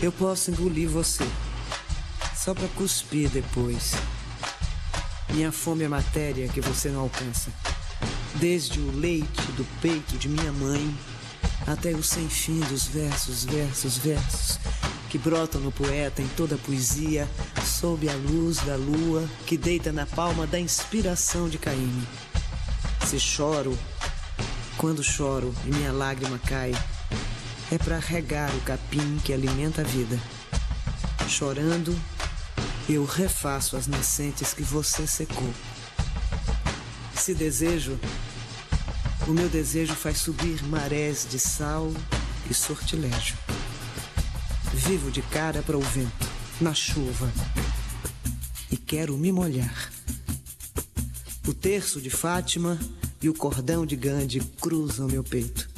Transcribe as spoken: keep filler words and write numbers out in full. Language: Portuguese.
Eu posso engolir você, só pra cuspir depois. Minha fome é matéria que você não alcança. Desde o leite do peito de minha mãe até o sem fim dos versos, versos, versos que brotam no poeta em toda a poesia, sob a luz da lua que deita na palma da inspiração de Caíme. Se choro, quando choro e minha lágrima cai, é pra regar o capim que alimenta a vida. Chorando, eu refaço as nascentes que você secou. Se desejo, o meu desejo faz subir marés de sal e sortilégio. Vivo de cara para o vento, na chuva, e quero me molhar. O terço de Fátima e o cordão de Gandhi cruzam meu peito.